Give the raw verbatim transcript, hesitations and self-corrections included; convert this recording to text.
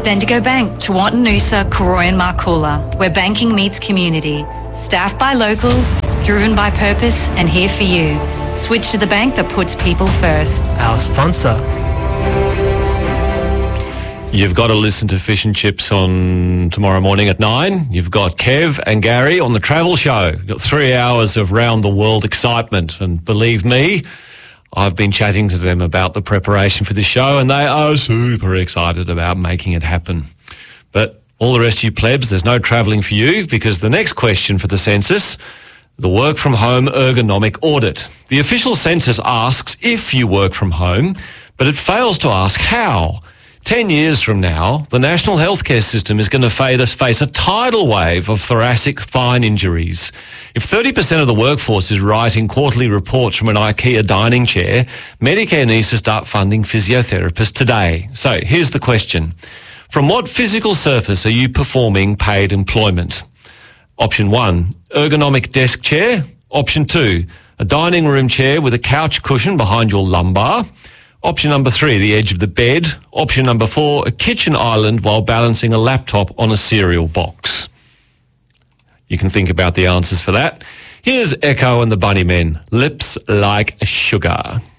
Bendigo Bank, Tewantin Noosa, Koroy and Marcoola, where banking meets community. Staffed by locals, driven by purpose and here for you. Switch to the bank that puts people first. Our sponsor. You've got to listen to Fish and Chips on tomorrow morning at nine. You've got Kev and Gary on the travel show. You've got three hours of round-the-world excitement. And believe me, I've been chatting to them about the preparation for the show, and they are super excited about making it happen. But all the rest of you plebs, there's no travelling for you, because the next question for the census, the work-from-home ergonomic audit. The official census asks if you work from home, but it fails to ask how. Ten years from now, the national healthcare system is going to face a tidal wave of thoracic spine injuries. If thirty percent of the workforce is writing quarterly reports from an IKEA dining chair, Medicare needs to start funding physiotherapists today. So here's the question. From what physical surface are you performing paid employment? Option one, ergonomic desk chair. Option two, a dining room chair with a couch cushion behind your lumbar. Option number three, the edge of the bed. Option number four, a kitchen island while balancing a laptop on a cereal box. You can think about the answers for that. Here's Echo and the Bunnymen, Lips Like Sugar.